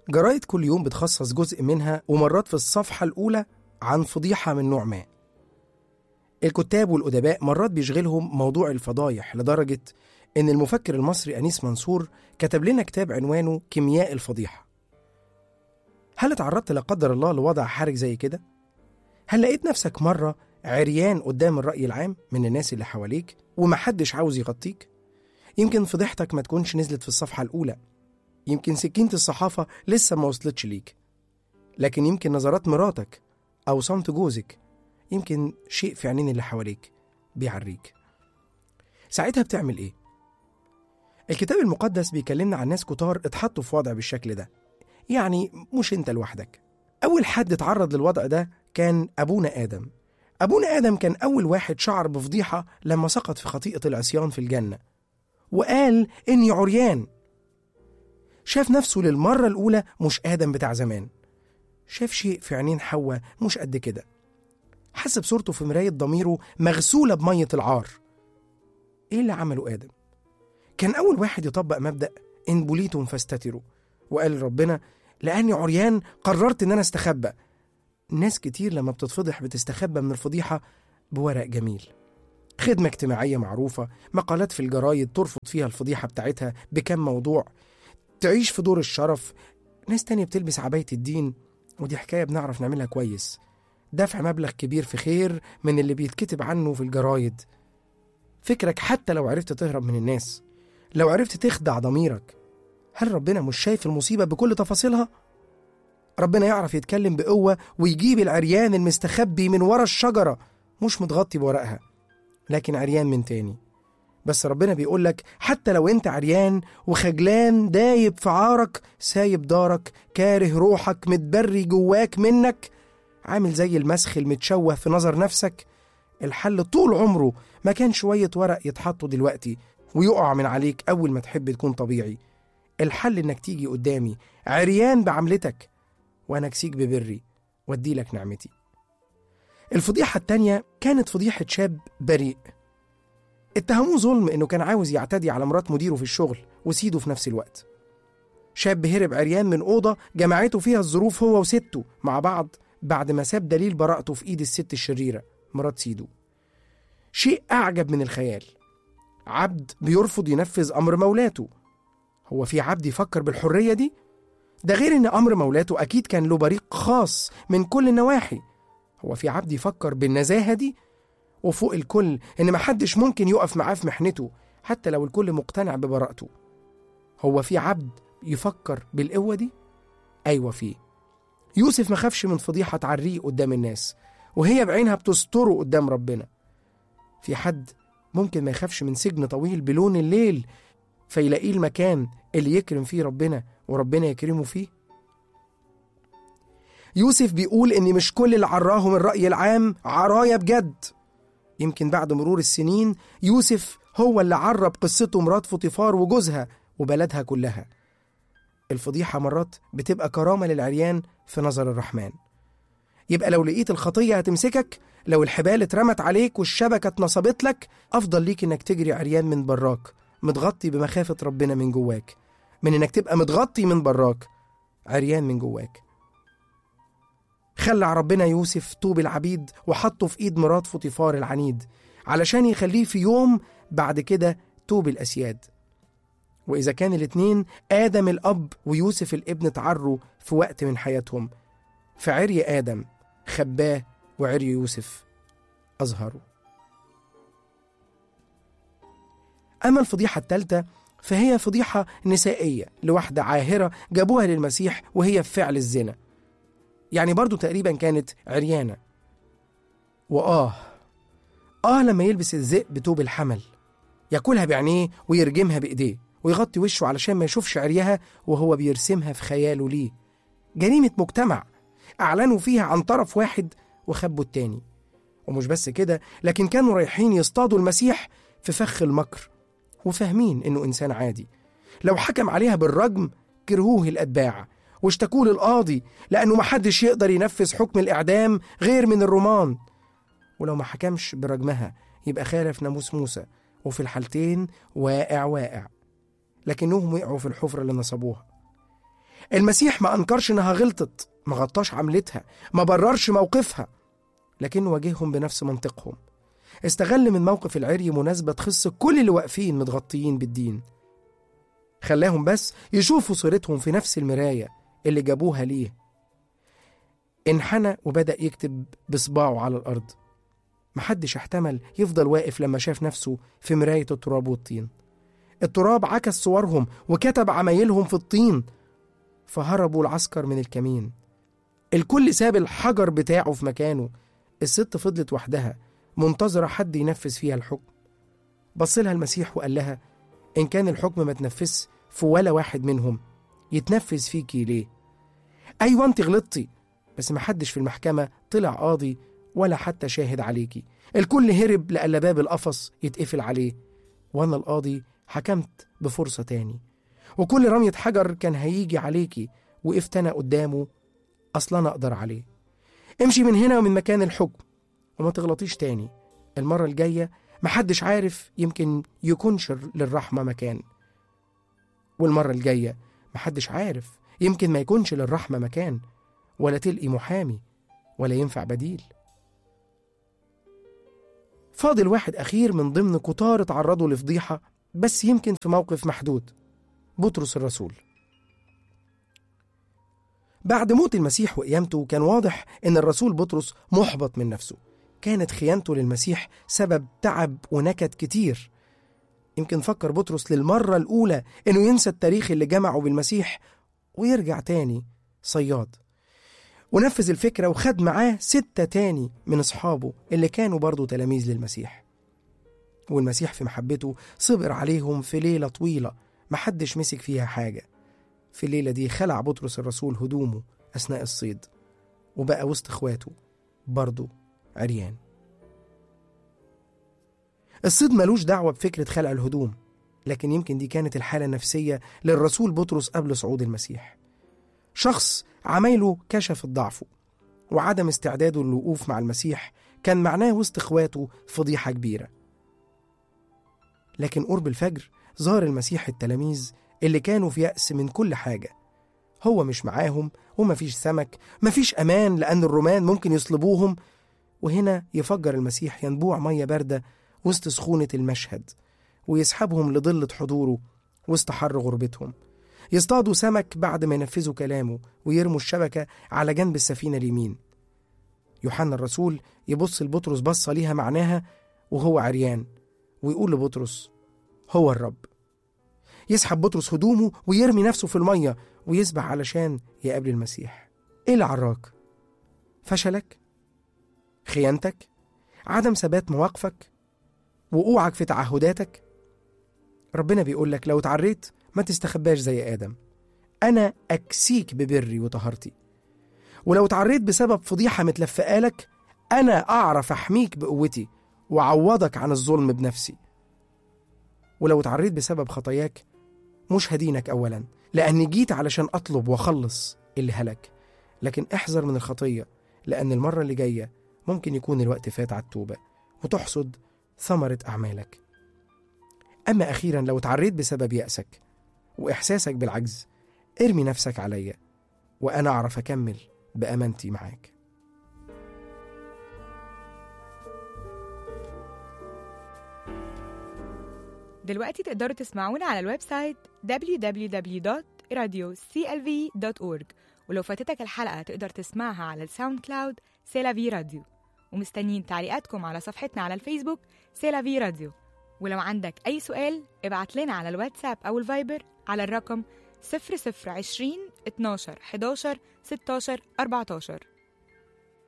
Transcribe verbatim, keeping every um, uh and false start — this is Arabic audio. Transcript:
جرايد كل يوم بتخصص جزء منها ومرات في الصفحة الأولى عن فضيحة من نوع ما. الكتاب والأدباء مرات بيشغلهم موضوع الفضايح لدرجة إن المفكر المصري أنيس منصور كتب لنا كتاب عنوانه كيمياء الفضيحة. هل اتعرضت لا قدر الله لوضع حرج زي كده؟ هل لقيت نفسك مرة عريان قدام الرأي العام من الناس اللي حواليك ومحدش عاوز يغطيك؟ يمكن فضيحتك ما تكونش نزلت في الصفحة الأولى، يمكن سكينة الصحافة لسه ما وصلتش ليك، لكن يمكن نظرات مراتك أو صمت جوزك، يمكن شيء في عينين اللي حواليك بيعريك. ساعتها بتعمل إيه؟ الكتاب المقدس بيكلمنا عن ناس كتار اتحطوا في وضع بالشكل ده، يعني مش انت لوحدك. أول حد اتعرض للوضع ده كان أبونا آدم. أبونا آدم كان أول واحد شعر بفضيحة لما سقط في خطيئة العصيان في الجنة وقال إني عريان. شاف نفسه للمرة الأولى مش آدم بتاع زمان، شاف شيء في عينين حواء مش قد كده، حس بصورته في مراية ضميره مغسولة بمية العار. إيه اللي عمله آدم؟ كان أول واحد يطبق مبدأ إن بليتم فاستتروا، وقال لربنا لأني عريان قررت إن أنا استخبى. ناس كتير لما بتتفضح بتستخبى من الفضيحة بورق جميل، خدمة اجتماعية معروفة، مقالات في الجرايد ترفض فيها الفضيحة بتاعتها بكم موضوع، تعيش في دور الشرف. ناس تانية بتلبس عباية الدين، ودي حكاية بنعرف نعملها كويس، دفع مبلغ كبير في خير من اللي بيتكتب عنه في الجرايد. فكرك حتى لو عرفت تهرب من الناس، لو عرفت تخدع ضميرك، هل ربنا مش شايف المصيبة بكل تفاصيلها؟ ربنا يعرف يتكلم بقوة ويجيب العريان المستخبي من ورا الشجرة، مش متغطي بورقها لكن عريان من تاني. بس ربنا بيقولك حتى لو انت عريان وخجلان دايب في عارك، سايب دارك، كاره روحك، متبري جواك منك، عامل زي المسخ المتشوه في نظر نفسك، الحل طول عمره ما كان شوية ورق يتحطوا دلوقتي ويقع من عليك أول ما تحب تكون طبيعي. الحل إنك تيجي قدامي عريان بعملتك وأنا أكسيك ببري وادي لك نعمتي. الفضيحة التانية كانت فضيحة شاب بريء اتهموه ظلم إنه كان عاوز يعتدي على مرات مديره في الشغل وسيده في نفس الوقت. شاب هرب عريان من أوضة جمعته فيها الظروف هو وسته مع بعض بعد ما ساب دليل براءته في إيد الست الشريرة مرات سيده. شيء أعجب من الخيال، عبد بيرفض ينفذ أمر مولاته. هو في عبد يفكر بالحرية دي؟ ده غير إن أمر مولاته أكيد كان له بريق خاص من كل النواحي. هو في عبد يفكر بالنزاهة دي؟ وفوق الكل إن محدش ممكن يقف معاه في محنته حتى لو الكل مقتنع ببراءته. هو في عبد يفكر بالقوة دي؟ أيوة فيه. يوسف ما خافش من فضيحة تعريه قدام الناس وهي بعينها بتستره قدام ربنا. في حد ممكن ما يخافش من سجن طويل بلون الليل فيلاقيه المكان اللي يكرم فيه ربنا وربنا يكرمه فيه؟ يوسف بيقول إن مش كل اللي عراهم الرأي العام عرايا بجد. يمكن بعد مرور السنين يوسف هو اللي عرب قصته مرات فطيفار وجوزها وبلدها كلها. الفضيحة مرات بتبقى كرامة للعريان في نظر الرحمن. يبقى لو لقيت الخطية هتمسكك، لو الحبال اترمت عليك والشبكة اتنصبت لك، أفضل ليك إنك تجري عريان من براك متغطي بمخافة ربنا من جواك، من إنك تبقى متغطي من براك عريان من جواك. خلع ربنا يوسف طوب العبيد وحطه في إيد مرات فطيفار العنيد علشان يخليه في يوم بعد كده طوب الأسياد. وإذا كان الاتنين آدم الأب ويوسف الابن تعروا في وقت من حياتهم، فعري آدم خباه وعري يوسف أظهره. أما الفضيحة الثالثة فهي فضيحة نسائية لواحدة عاهرة جابوها للمسيح وهي في فعل الزنا، يعني برضو تقريبا كانت عريانة. وآه آه لما يلبس الذئب بتوب الحمل، ياكلها بعينيه ويرجمها بإيديه ويغطي وشه علشان ما يشوفش عريها وهو بيرسمها في خياله ليه. جريمة مجتمع أعلنوا فيها عن طرف واحد وخبوا التاني. ومش بس كده، لكن كانوا رايحين يصطادوا المسيح في فخ المكر وفاهمين إنه إنسان عادي. لو حكم عليها بالرجم كرهوه الأتباع واشتكوه للقاضي لأنه محدش يقدر ينفذ حكم الإعدام غير من الرومان، ولو ما حكمش برجمها يبقى خالف ناموس موسى، وفي الحالتين واقع واقع. لكنهم وقعوا في الحفرة اللي نصبوها. المسيح ما أنكرش إنها غلطت، ما غطاش عملتها، ما بررش موقفها، لكنه واجههم بنفس منطقهم. استغل من موقف العري مناسبة تخص كل اللي واقفين متغطيين بالدين، خلاهم بس يشوفوا صورتهم في نفس المراية اللي جابوها ليه. انحنى وبدأ يكتب بصباعه على الأرض. محدش احتمل يفضل واقف لما شاف نفسه في مراية التراب والطين. التراب عكس صورهم وكتب عمايلهم في الطين، فهربوا العسكر من الكمين. الكل ساب الحجر بتاعه في مكانه. الست فضلت وحدها منتظرة حد ينفذ فيها الحكم. بصلها المسيح وقال لها: إن كان الحكم ما تنفذش في ولا واحد منهم، يتنفذ فيكي ليه؟ أيوة أنت غلطتي، بس محدش في المحكمة طلع قاضي ولا حتى شاهد عليكي. الكل هرب لألا باب القفص يتقفل عليه، وأنا القاضي حكمت بفرصة تاني. وكل رمية حجر كان هيجي عليكي وقفت أنا قدامه، أصلا أنا أقدر عليه. امشي من هنا ومن مكان الحكم وما تغلطيش تاني. المرة الجاية محدش عارف، يمكن يكونش للرحمة مكان. والمرة الجاية محدش عارف، يمكن ما يكونش للرحمة مكان، ولا تلقي محامي ولا ينفع بديل. فاضل واحد أخير من ضمن كتار اتعرضوا لفضيحة، بس يمكن في موقف محدود: بطرس الرسول. بعد موت المسيح وقيامته كان واضح إن الرسول بطرس محبط من نفسه. كانت خيانته للمسيح سبب تعب ونكد كتير. يمكن فكر بطرس للمرة الأولى إنه ينسى التاريخ اللي جمعه بالمسيح ويرجع تاني صياد، ونفذ الفكرة وخد معاه ستة تاني من أصحابه اللي كانوا برضو تلاميذ للمسيح. والمسيح في محبته صبر عليهم في ليلة طويلة محدش مسك فيها حاجة. في الليلة دي خلع بطرس الرسول هدومه أثناء الصيد، وبقى وسط إخواته برضو عريان. الصيد ملوش دعوة بفكرة خلع الهدوم، لكن يمكن دي كانت الحالة النفسية للرسول بطرس قبل صعود المسيح. شخص عمايله كشف ضعفه وعدم استعداده للوقوف مع المسيح كان معناه وسط إخواته فضيحة كبيرة. لكن قرب الفجر ظهر المسيح التلاميذ اللي كانوا في يأس من كل حاجة. هو مش معاهم، ومفيش سمك، مفيش أمان لأن الرومان ممكن يصلبوهم. وهنا يفجر المسيح ينبوع مية باردة وسط سخونة المشهد، ويسحبهم لضلة حضوره وسط حر غربتهم. يصطادوا سمك بعد ما ينفذوا كلامه، ويرموا الشبكة على جنب السفينة اليمين. يوحنا الرسول يبص لبطرس بصة ليها معناها وهو عريان، ويقول لبطرس: هو الرب. يسحب بطرس هدومه ويرمي نفسه في المية ويسبح علشان يقابل المسيح. ايه اللي عراك؟ فشلك؟ خيانتك؟ عدم ثبات مواقفك؟ وقوعك في تعهداتك؟ ربنا بيقول لك لو اتعريت ما تستخباش زي آدم، أنا أكسيك ببري وطهارتي. ولو اتعريت بسبب فضيحة متلفقالك، أنا أعرف أحميك بقوتي وعوضك عن الظلم بنفسي. ولو اتعريت بسبب خطاياك، مش هدينك أولا، لأني جيت علشان أطلب وأخلص اللي هلك. لكن احذر من الخطية، لأن المرة اللي جاية ممكن يكون الوقت فات على التوبة وتحصد ثمرة أعمالك. أما أخيرا لو اتعريت بسبب يأسك وإحساسك بالعجز، ارمي نفسك عليا وأنا أعرف أكمل بأمانتي معاك. دلوقتي تقدروا تسمعونا على الويب سايت دبليو دبليو دبليو دوت راديو سي إل في دوت أورج، ولو فاتتك الحلقة تقدر تسمعها على الساوند كلاود سيلافي راديو. ومستنيين تعليقاتكم على صفحتنا على الفيسبوك سيلافي راديو. ولو عندك أي سؤال ابعت لنا على الواتساب أو الفايبر على الرقم صفر صفر عشرين اتناشر حداشر ستاشر أربعتاشر.